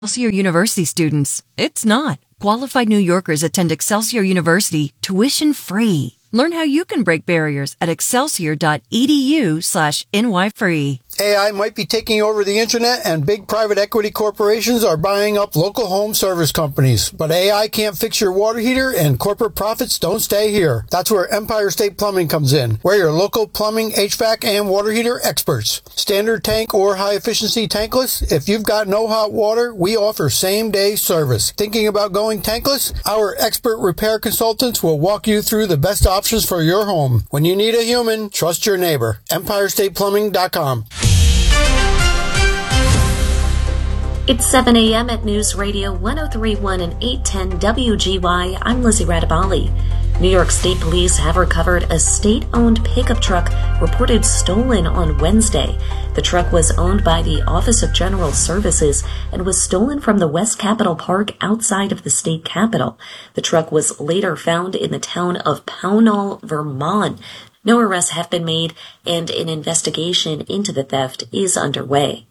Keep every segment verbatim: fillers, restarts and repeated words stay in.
Excelsior University students. It's not. Qualified New Yorkers attend Excelsior University tuition free. Learn how you can break barriers at excelsior.edu slash ny free. A I might be taking over the internet and big private equity corporations are buying up local home service companies. But A I can't fix your water heater and corporate profits don't stay here. That's where Empire State Plumbing comes in. We're your local plumbing, H V A C, and water heater experts. Standard tank or high efficiency tankless? If you've got no hot water, we offer same day service. Thinking about going tankless? Our expert repair consultants will walk you through the best options for your home. When you need a human, trust your neighbor. empire state plumbing dot com. It's seven a.m. at News Radio one oh three point one and eight ten W G Y. I'm Lizzie Radabali. New York State Police have recovered a state-owned pickup truck reported stolen on Wednesday. The truck was owned by the Office of General Services and was stolen from the West Capitol Park outside of the state capitol. The truck was later found in the town of Pownall, Vermont. No arrests have been made, and an investigation into the theft is underway.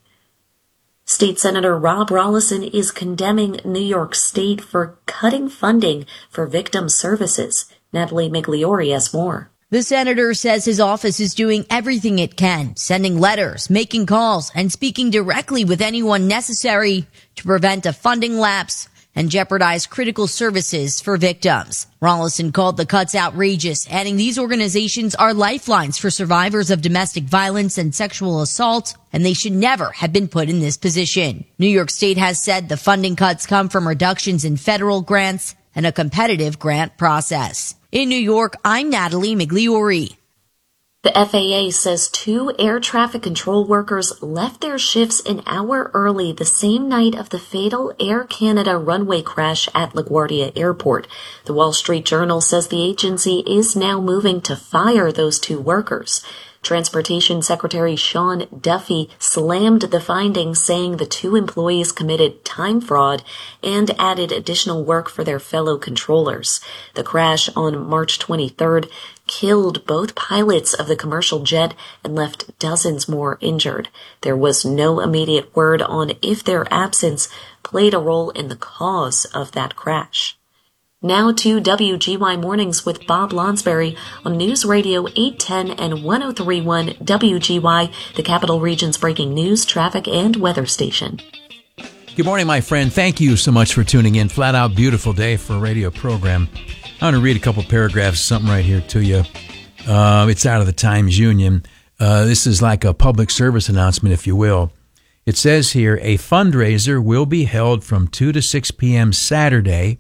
State Senator Rob Rolison is condemning New York State for cutting funding for victim services. Natalie Migliori has more. The senator says his office is doing everything it can, sending letters, making calls, and speaking directly with anyone necessary to prevent a funding lapse and jeopardize critical services for victims. Rolison called the cuts outrageous, adding these organizations are lifelines for survivors of domestic violence and sexual assault, and they should never have been put in this position. New York State has said the funding cuts come from reductions in federal grants and a competitive grant process. In New York, I'm Natalie Migliori. The F A A says two air traffic control workers left their shifts an hour early the same night of the fatal Air Canada runway crash at LaGuardia Airport. The Wall Street Journal says the agency is now moving to fire those two workers. Transportation Secretary Sean Duffy slammed the findings, saying the two employees committed time fraud and added additional work for their fellow controllers. The crash on March twenty-third killed both pilots of the commercial jet and left dozens more injured. There was no immediate word on if their absence played a role in the cause of that crash. Now to W G Y Mornings with Bob Lonsberry on News Radio eight ten and one oh three point one W G Y, the Capital Region's breaking news, traffic, and weather station. Good morning, my friend. Thank you so much for tuning in. Flat out beautiful day for a radio program. I want to read a couple paragraphs, something right here to you. Uh, it's out of the Times Union. Uh, this is like a public service announcement, if you will. It says here, a fundraiser will be held from two to six p.m. Saturday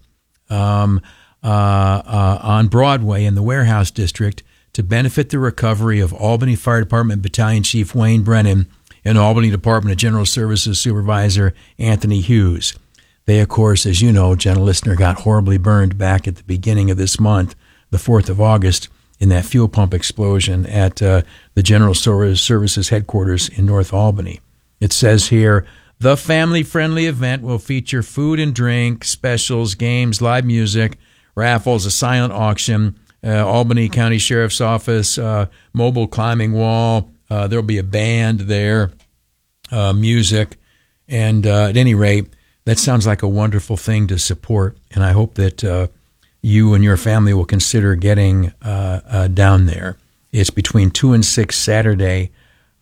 Um, uh, uh, on Broadway in the Warehouse District to benefit the recovery of Albany Fire Department Battalion Chief Wayne Brennan and Albany Department of General Services Supervisor Anthony Hughes. They, of course, as you know, gentle listener, got horribly burned back at the beginning of this month, the fourth of August, in that fuel pump explosion at uh, the General Services headquarters in North Albany. It says here, the family-friendly event will feature food and drink, specials, games, live music, raffles, a silent auction, uh, Albany County Sheriff's Office, uh, mobile climbing wall. Uh, there'll be a band there, uh, music. And uh, at any rate, that sounds like a wonderful thing to support. And I hope that uh, you and your family will consider getting uh, uh, down there. It's between two and six Saturday,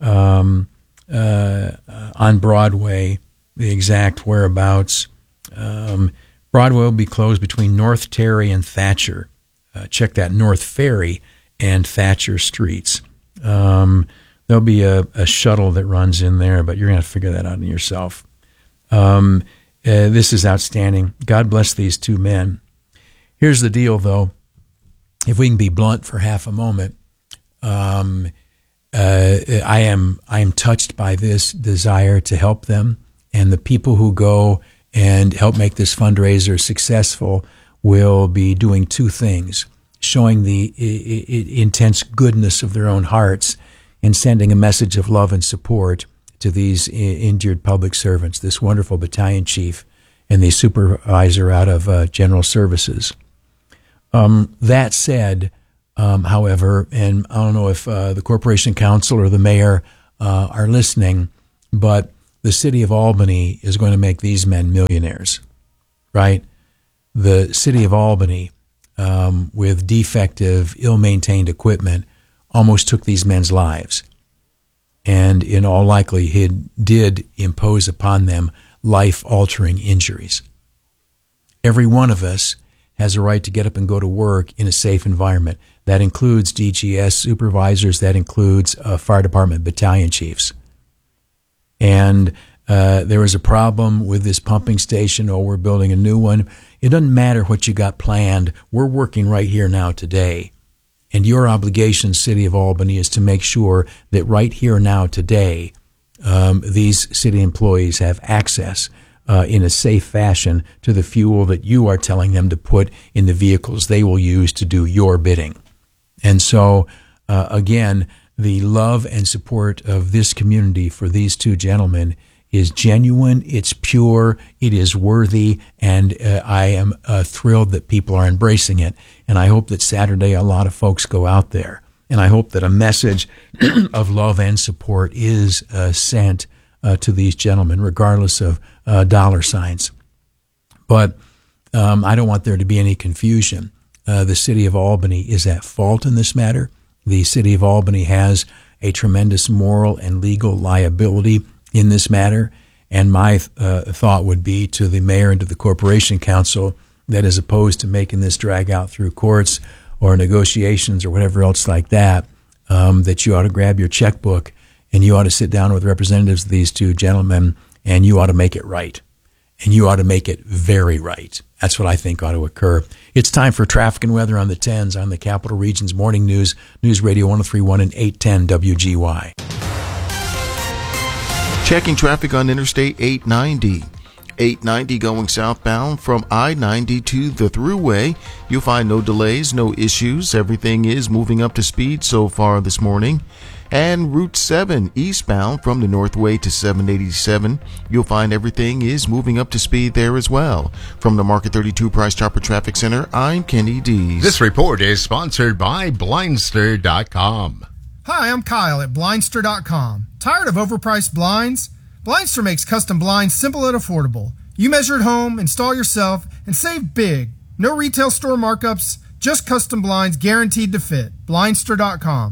um Uh, uh, on Broadway, the exact whereabouts. Um, Broadway will be closed between North Terry and Thatcher. Uh, check that, North Ferry and Thatcher Streets. Um, there'll be a, a shuttle that runs in there, but you're going to have to figure that out yourself. Um, uh, this is outstanding. God bless these two men. Here's the deal, though. If we can be blunt for half a moment, um, Uh, I am I am touched by this desire to help them, and the people who go and help make this fundraiser successful will be doing two things: showing the I- I- intense goodness of their own hearts and sending a message of love and support to these I- injured public servants, this wonderful battalion chief and the supervisor out of uh, General Services. Um, that said, Um, however, and I don't know if uh, the Corporation Council or the mayor uh, are listening, but the city of Albany is going to make these men millionaires, right? The city of Albany, um, with defective, ill-maintained equipment, almost took these men's lives, and in all likelihood did impose upon them life-altering injuries. Every one of us has a right to get up and go to work in a safe environment. That includes D G S supervisors. That includes uh, fire department battalion chiefs. And uh, there was a problem with this pumping station. Oh, we're building a new one. It doesn't matter what you got planned. We're working right here now today. And your obligation, City of Albany, is to make sure that right here now today, um, these city employees have access uh, in a safe fashion to the fuel that you are telling them to put in the vehicles they will use to do your bidding. And so, uh, again, the love and support of this community for these two gentlemen is genuine, it's pure, it is worthy, and uh, I am uh, thrilled that people are embracing it. And I hope that Saturday a lot of folks go out there. And I hope that a message of love and support is uh, sent uh, to these gentlemen, regardless of uh, dollar signs. But um, I don't want there to be any confusion. Uh, the city of Albany is at fault in this matter. The city of Albany has a tremendous moral and legal liability in this matter, and my uh, thought would be to the mayor and to the corporation council that as opposed to making this drag out through courts or negotiations or whatever else like that, um, that you ought to grab your checkbook and you ought to sit down with representatives of these two gentlemen and you ought to make it right. And you ought to make it very right. That's what I think ought to occur. It's time for traffic and weather on the tens on the Capital Region's Morning News, News Radio one oh three point one and eight ten W G Y. Checking traffic on Interstate eight ninety. eight ninety going southbound from I ninety to the Thruway. You'll find no delays, no issues. Everything is moving up to speed so far this morning. And Route seven eastbound from the Northway to seven eighty-seven. You'll find everything is moving up to speed there as well. From the Market thirty-two Price Chopper Traffic Center, I'm Kenny Dees. This report is sponsored by Blindster dot com. Hi, I'm Kyle at Blindster dot com. Tired of overpriced blinds? Blindster makes custom blinds simple and affordable. You measure at home, install yourself, and save big. No retail store markups, just custom blinds guaranteed to fit. Blindster dot com.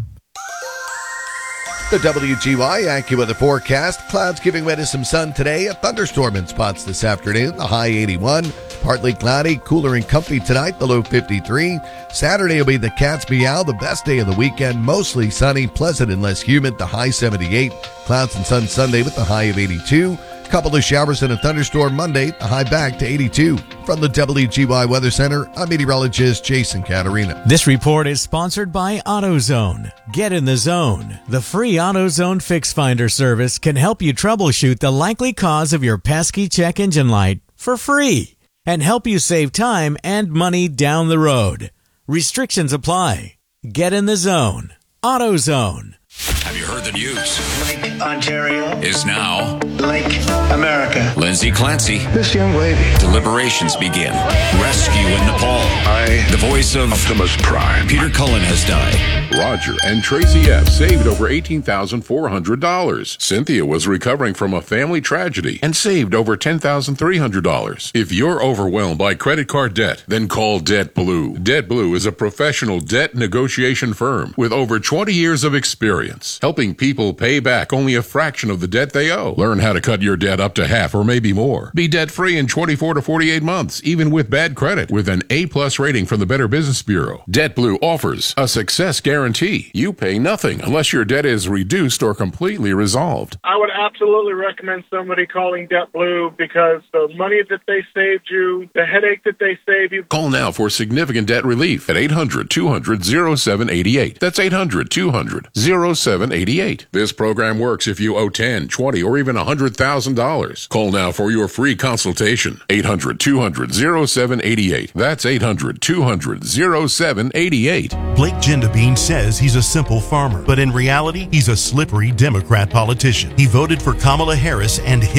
The W G Y AccuWeather forecast. Clouds giving way to some sun today. A thunderstorm in spots this afternoon. The high eighty-one. Partly cloudy, cooler and comfy tonight. The low fifty-three. Saturday will be the cat's meow. The best day of the weekend. Mostly sunny, pleasant and less humid. The high seventy-eight. Clouds and sun Sunday with the high of eighty-two. Couple of showers and a thunderstorm Monday. The high back to eighty-two. From the W G Y Weather Center, I'm meteorologist Jason Caterina. This report is sponsored by AutoZone. Get in the zone. The free AutoZone Fix Finder service can help you troubleshoot the likely cause of your pesky check engine light for free and help you save time and money down the road. Restrictions apply. Get in the zone. AutoZone. Have you heard the news? Lake Ontario is now Lake America. Lindsay Clancy. This young lady. Deliberations begin. Rescue in Nepal. I, the voice of Optimus Prime. Peter Cullen has died. Roger and Tracy F. saved over eighteen thousand four hundred dollars. Cynthia was recovering from a family tragedy and saved over ten thousand three hundred dollars. If you're overwhelmed by credit card debt, then call Debt Blue. Debt Blue is a professional debt negotiation firm with over twenty years of experience, helping people pay back only a fraction of the debt they owe. Learn how to cut your debt up to half or maybe more. Be debt-free in twenty-four to forty-eight months, even with bad credit, with an A-plus rating from the Better Business Bureau. Debt Blue offers a success guarantee. You pay nothing unless your debt is reduced or completely resolved. I would absolutely recommend somebody calling Debt Blue because the money that they saved you, the headache that they saved you. Call now for significant debt relief at eight hundred two hundred oh seven eight eight. That's eight hundred two hundred oh seven eight eight. This program works if you owe ten, twenty, or even one hundred thousand dollars. Call now for your free consultation. eight hundred two hundred oh seven eight eight. That's eight hundred two hundred oh seven eight eight. Blake Gendabine says he's a simple farmer, but in reality, he's a slippery Democrat politician. He voted for Kamala Harris and hid it.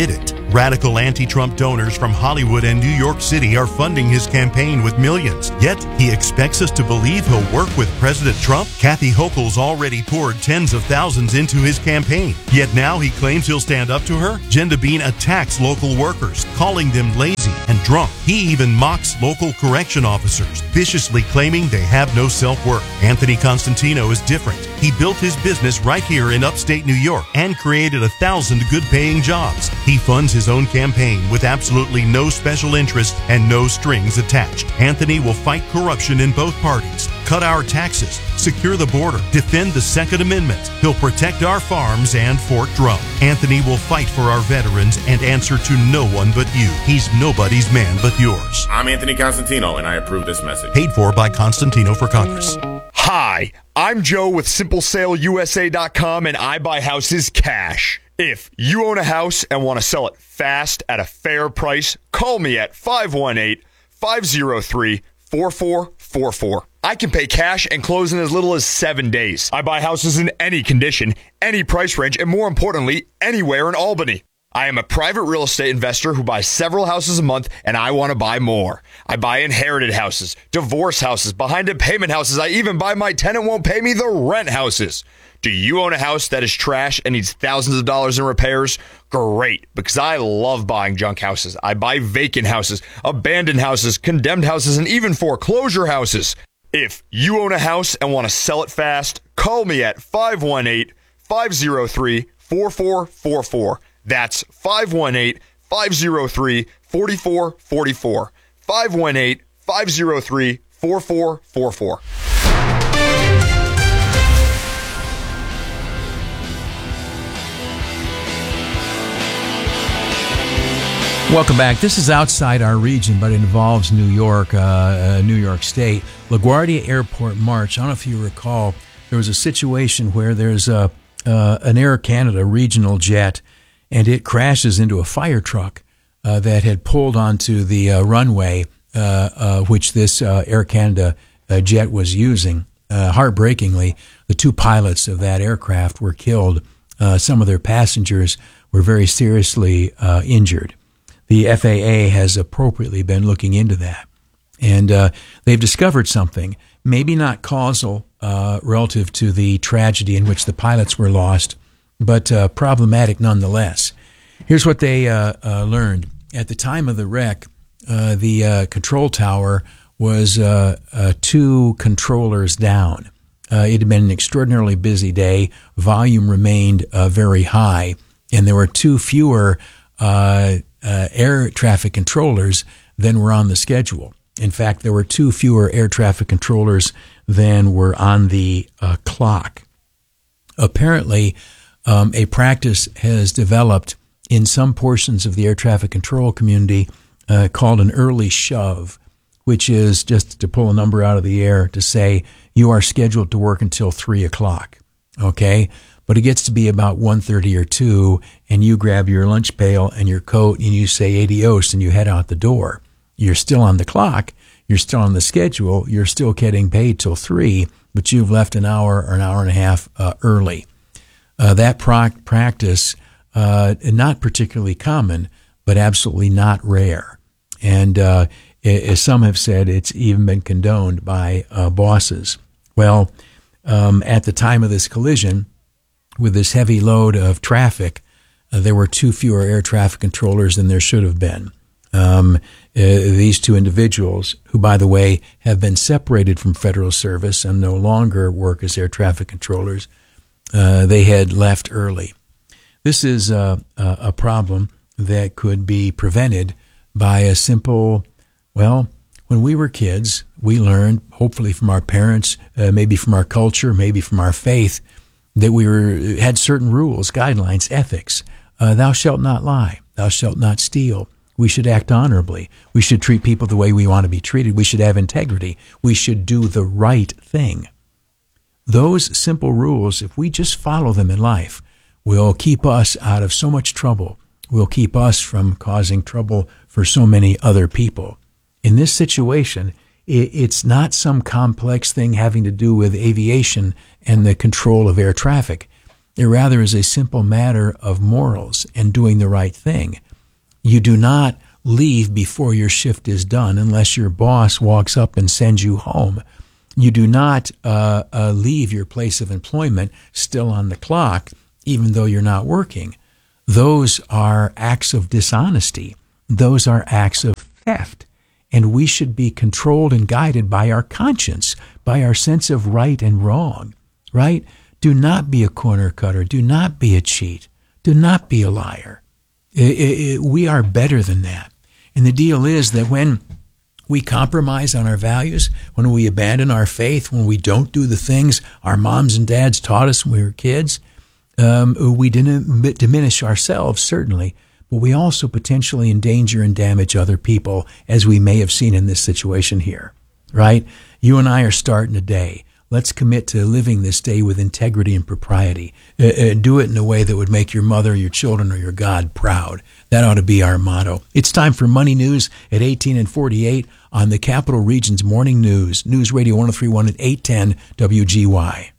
Radical anti-Trump donors from Hollywood and New York City are funding his campaign with millions. Yet, he expects us to believe he'll work with President Trump? Kathy Hochul's already poured tens of thousands into his campaign. Yet now he claims he'll stand up to her? Jen Devine attacks local workers, calling them lazy and drunk. He even mocks local correction officers, viciously claiming they have no self-worth. Anthony Constantino is different. He built his business right here in upstate New York and created a thousand good-paying jobs. He funds his own campaign with absolutely no special interest and no strings attached. Anthony will fight corruption in both parties, cut our taxes, secure the border, defend the Second Amendment. He'll protect our farms and Fort Drum. Anthony will fight for our veterans and answer to no one but you. He's nobody's man but yours. I'm Anthony Constantino, and I approve this message. Paid for by Constantino for Congress. Hi, I'm Joe with Simple Sale U S A dot com, and I buy houses cash. If you own a house and want to sell it fast at a fair price, call me at five one eight, five zero three, four four four four. I can pay cash and close in as little as seven days. I buy houses in any condition, any price range, and more importantly, anywhere in Albany. I am a private real estate investor who buys several houses a month, and I want to buy more. I buy inherited houses, divorce houses, behind-in-payment houses. I even buy my tenant won't pay me the rent houses. Do you own a house that is trash and needs thousands of dollars in repairs? Great, because I love buying junk houses. I buy vacant houses, abandoned houses, condemned houses, and even foreclosure houses. If you own a house and want to sell it fast, call me at five one eight, five zero three, four four four four. That's five one eight, five zero three, four four four four. five one eight, five zero three, four four four four. Welcome back. This is outside our region, but it involves New York, uh, uh, New York State. LaGuardia Airport March. I don't know if you recall, there was a situation where there's a, uh, an Air Canada regional jet, and it crashes into a fire truck uh, that had pulled onto the uh, runway, uh, uh, which this uh, Air Canada uh, jet was using. Uh, heartbreakingly, the two pilots of that aircraft were killed. Uh, some of their passengers were very seriously uh, injured. The F A A has appropriately been looking into that. And uh, they've discovered something, maybe not causal uh, relative to the tragedy in which the pilots were lost, but uh, problematic nonetheless. Here's what they uh, uh, learned. At the time of the wreck, uh, the uh, control tower was uh, uh, two controllers down. Uh, it had been an extraordinarily busy day. Volume remained uh, very high, and there were two fewer uh, uh, air traffic controllers than were on the schedule. In fact, there were two fewer air traffic controllers than were on the uh, clock. Apparently, um, a practice has developed in some portions of the air traffic control community uh, called an early shove, which is just to pull a number out of the air to say you are scheduled to work until three o'clock, okay? But it gets to be about one thirty or two, and you grab your lunch pail and your coat, and you say adios, and you head out the door. You're still on the clock, you're still on the schedule, you're still getting paid till three, but you've left an hour or an hour and a half uh, early. Uh, that pro- practice, uh, not particularly common, but absolutely not rare. And uh, as some have said, it's even been condoned by uh, bosses. Well, um, at the time of this collision, with this heavy load of traffic, uh, there were two fewer air traffic controllers than there should have been. Um, uh, these two individuals, who, by the way, have been separated from federal service and no longer work as air traffic controllers, uh, they had left early. This is uh, a problem that could be prevented by a simple, well, when we were kids, we learned, hopefully from our parents, uh, maybe from our culture, maybe from our faith, that we were had certain rules, guidelines, ethics. Uh, thou shalt not lie. Thou shalt not steal. We should act honorably. We should treat people the way we want to be treated. We should have integrity. We should do the right thing. Those simple rules, if we just follow them in life, will keep us out of so much trouble. Will keep us from causing trouble for so many other people. In this situation, it's not some complex thing having to do with aviation and the control of air traffic. It rather is a simple matter of morals and doing the right thing. You do not leave before your shift is done unless your boss walks up and sends you home. You do not uh, uh, leave your place of employment still on the clock, even though you're not working. Those are acts of dishonesty. Those are acts of theft. And we should be controlled and guided by our conscience, by our sense of right and wrong, right? Do not be a corner cutter. Do not be a cheat. Do not be a liar. It, it, we are better than that. And the deal is that when we compromise on our values, when we abandon our faith, when we don't do the things our moms and dads taught us when we were kids, um, we didn't diminish ourselves, certainly, but we also potentially endanger and damage other people, as we may have seen in this situation here, right? You and I are starting a day. Let's commit to living this day with integrity and propriety. Uh, uh, do it in a way that would make your mother, your children, or your God proud. That ought to be our motto. It's time for Money News at eighteen and forty-eight on the Capital Region's Morning News. News Radio one oh three point one at eight ten W G Y.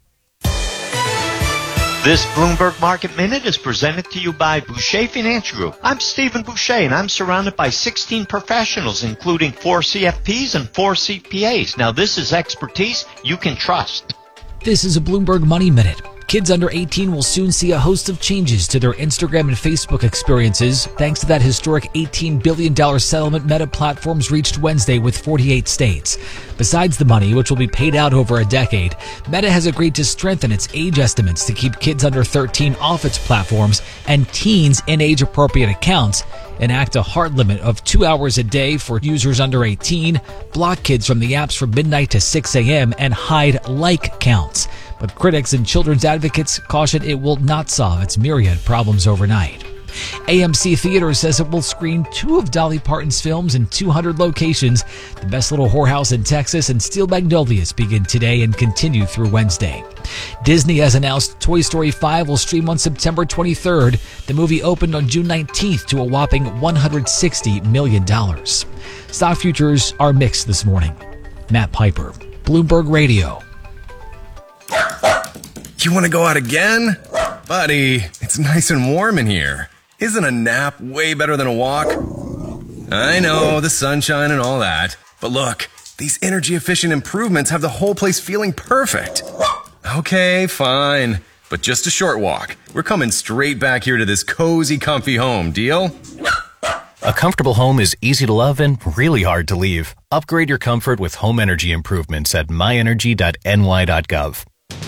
This Bloomberg Market Minute is presented to you by Boucher Financial Group. I'm Stephen Boucher, and I'm surrounded by sixteen professionals, including four C F Ps and four C P As. Now, this is expertise you can trust. This is a Bloomberg Money Minute. Kids under eighteen will soon see a host of changes to their Instagram and Facebook experiences thanks to that historic eighteen billion dollars settlement Meta Platforms reached Wednesday with forty-eight states. Besides the money, which will be paid out over a decade, Meta has agreed to strengthen its age estimates to keep kids under thirteen off its platforms and teens in age-appropriate accounts, enact a hard limit of two hours a day for users under eighteen, block kids from the apps from midnight to six a.m., and hide like counts. But critics and children's advocates caution it will not solve its myriad problems overnight. A M C Theater says it will screen two of Dolly Parton's films in two hundred locations. The Best Little Whorehouse in Texas and Steel Magnolias begin today and continue through Wednesday. Disney has announced Toy Story five will stream on September twenty-third. The movie opened on June nineteenth to a whopping one hundred sixty million dollars. Stock futures are mixed this morning. Matt Piper, Bloomberg Radio. You want to go out again? Buddy, it's nice and warm in here. Isn't a nap way better than a walk? I know, the sunshine and all that. But look, these energy-efficient improvements have the whole place feeling perfect. Okay, fine. But just a short walk. We're coming straight back here to this cozy, comfy home. Deal? A comfortable home is easy to love and really hard to leave. Upgrade your comfort with home energy improvements at my energy dot n y dot gov.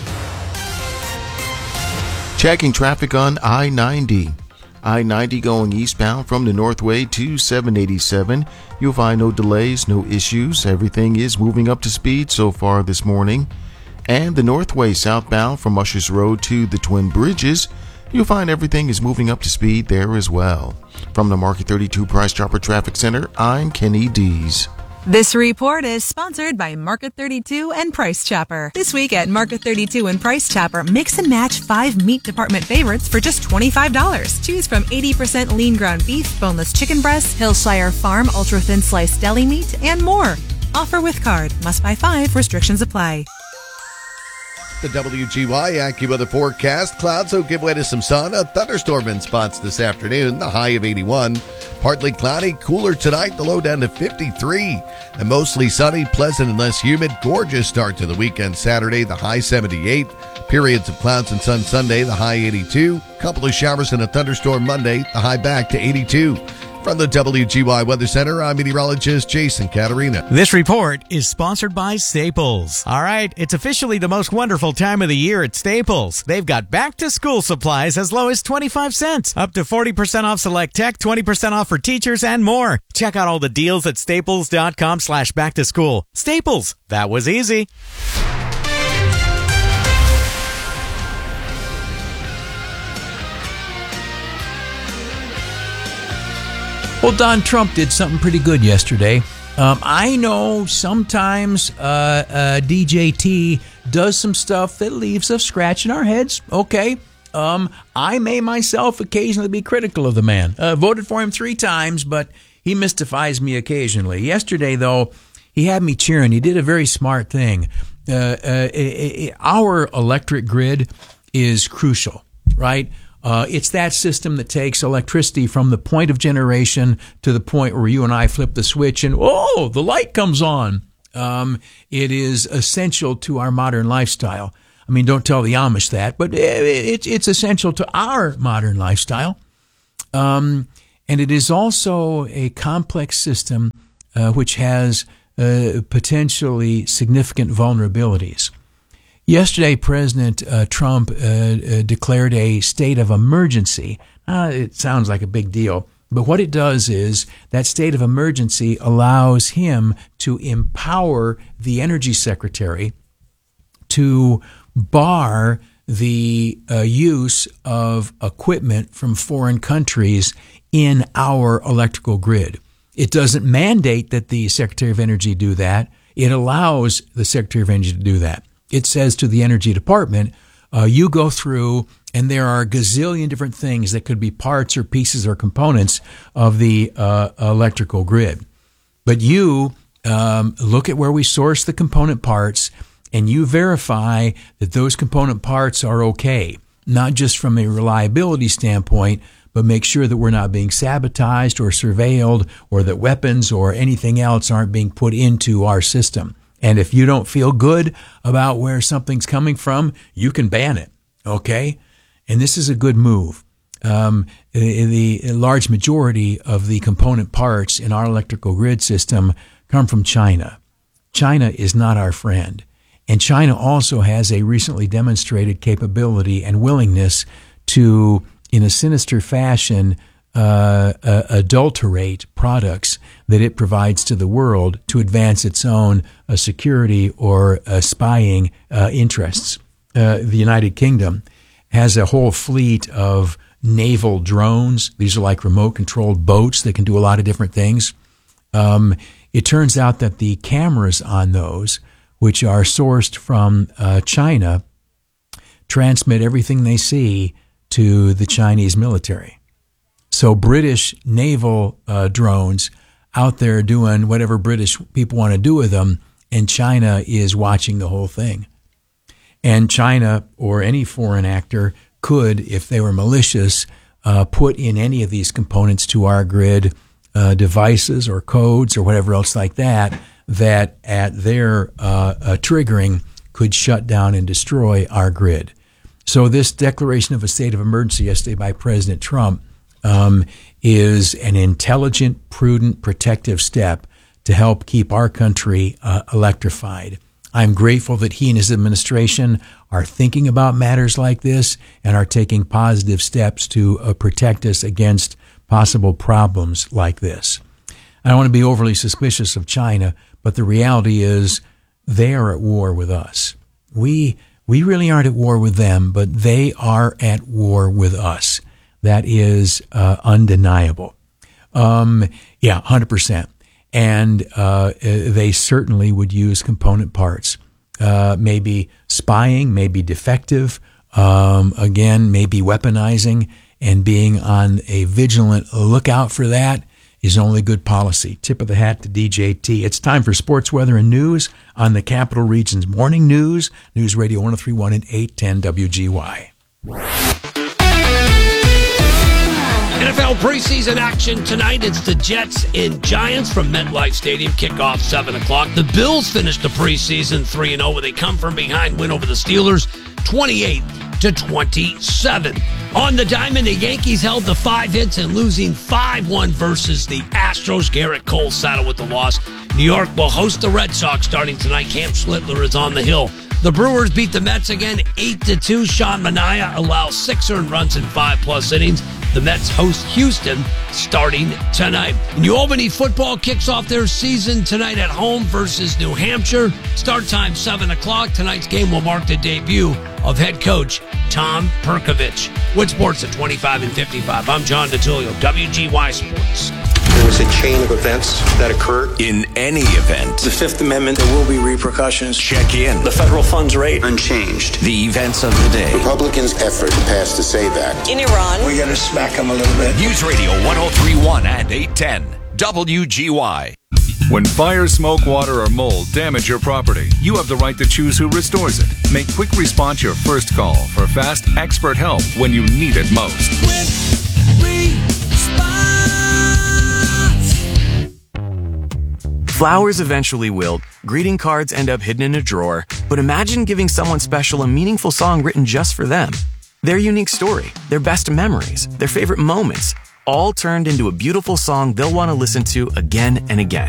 Checking traffic on I ninety. I ninety going eastbound from the Northway to seven eighty-seven. You'll find no delays, no issues. Everything is moving up to speed so far this morning. And the Northway southbound from Ushers Road to the Twin Bridges. You'll find everything is moving up to speed there as well. From the Market thirty-two Price Chopper Traffic Center, I'm Kenny Dees. This report is sponsored by Market thirty-two and Price Chopper. This week at Market thirty-two and Price Chopper, mix and match five meat department favorites for just twenty-five dollars. Choose from eighty percent lean ground beef, boneless chicken breasts, Hillshire Farm ultra thin sliced deli meat, and more. Offer with card. Must buy five. Restrictions apply. The W G Y AccuWeather forecast. Clouds will give way to some sun. A thunderstorm in spots this afternoon. The high of eighty-one. Partly cloudy. Cooler tonight. The low down to fifty-three. And mostly sunny, pleasant and less humid. Gorgeous start to the weekend Saturday. The high seventy-eight. Periods of clouds and sun Sunday. The high eighty-two. Couple of showers and a thunderstorm Monday. The high back to eighty-two. From the W G Y Weather Center, I'm meteorologist Jason Caterina. This report is sponsored by Staples. All right, it's officially the most wonderful time of the year at Staples. They've got back-to-school supplies as low as twenty-five cents, up to forty percent off select tech, twenty percent off for teachers, and more. Check out all the deals at staples.com slash back-to-school. Staples, that was easy. Well, Don Trump did something pretty good yesterday. Um, I know sometimes uh, uh, D J T does some stuff that leaves us scratching our heads. Okay. Um, I may myself occasionally be critical of the man. Uh, voted for him three times, but he mystifies me occasionally. Yesterday, though, he had me cheering. He did a very smart thing. Uh, uh, our electric grid is crucial, right? Uh, it's that system that takes electricity from the point of generation to the point where you and I flip the switch and, oh, the light comes on. Um, it is essential to our modern lifestyle. I mean, don't tell the Amish that, but it, it's essential to our modern lifestyle. Um, and it is also a complex system uh, which has uh, potentially significant vulnerabilities. Yesterday, President uh, Trump uh, uh, declared a state of emergency. Uh, it sounds like a big deal, but what it does is that state of emergency allows him to empower the energy secretary to bar the uh, use of equipment from foreign countries in our electrical grid. It doesn't mandate that the Secretary of Energy do that. It allows the Secretary of Energy to do that. It says to the Energy Department, uh, you go through, and there are a gazillion different things that could be parts or pieces or components of the uh, electrical grid. But you um, look at where we source the component parts, and you verify that those component parts are okay, not just from a reliability standpoint, but make sure that we're not being sabotaged or surveilled, or that weapons or anything else aren't being put into our system. And if you don't feel good about where something's coming from, you can ban it, okay? And this is a good move. Um, the, the large majority of the component parts in our electrical grid system come from China. China is not our friend. And China also has a recently demonstrated capability and willingness to, in a sinister fashion, Uh, uh, adulterate products that it provides to the world to advance its own uh, security or uh, spying uh, interests. Uh, the United Kingdom has a whole fleet of naval drones. These are like remote-controlled boats that can do a lot of different things. Um, it turns out that the cameras on those, which are sourced from uh, China, transmit everything they see to the Chinese military. So British naval uh, drones out there doing whatever British people want to do with them, and China is watching the whole thing. And China or any foreign actor could, if they were malicious, uh, put in any of these components to our grid, uh, devices or codes or whatever else like that, that at their uh, uh, triggering could shut down and destroy our grid. So this declaration of a state of emergency yesterday by President Trump Um, is an intelligent, prudent, protective step to help keep our country uh, electrified. I'm grateful that he and his administration are thinking about matters like this and are taking positive steps to uh, protect us against possible problems like this. I don't want to be overly suspicious of China, but the reality is they are at war with us. We we really aren't at war with them, but they are at war with us. That is uh, undeniable. Um, yeah, one hundred percent. And uh, they certainly would use component parts. Uh, maybe spying, maybe defective, um, again, maybe weaponizing, and being on a vigilant lookout for that is only good policy. Tip of the hat to D J T. It's time for sports, weather, and news on the Capital Region's Morning News, News Radio one oh three point one and eight ten W G Y. N F L preseason action tonight. It's the Jets and Giants from MetLife Stadium. Kickoff seven o'clock. The Bills finished the preseason three and oh where they come from behind win over the Steelers twenty-eight to twenty-seven. On the diamond, the Yankees held the five hits and losing five one versus the Astros. Garrett Cole saddled with the loss. New York will host the Red Sox starting tonight. Cam Schlittler is on the hill. The Brewers beat the Mets again eight to two. Sean Manaea allows six earned runs in five plus innings. The Mets host Houston starting tonight. New Albany football kicks off their season tonight at home versus New Hampshire. Start time seven o'clock. Tonight's game will mark the debut of head coach Tom Perkovich. Wood Sports at twenty-five and fifty-five. I'm John DeTulio, W G Y Sports. There was a chain of events that occurred. In any event, The Fifth Amendment, there will be repercussions. check in. The federal funds rate, unchanged. The events of the day. Republicans' effort to pass the SAVE Act. In Iran. We got to smack them a little bit. News Radio one oh three point one and eight ten W G Y. When fire, smoke, water, or mold damage your property, you have the right to choose who restores it. Make quick response your first call for fast, expert help when you need it most. Flowers eventually wilt, greeting cards end up hidden in a drawer, but imagine giving someone special a meaningful song written just for them. Their unique story, their best memories, their favorite moments, all turned into a beautiful song they'll want to listen to again and again.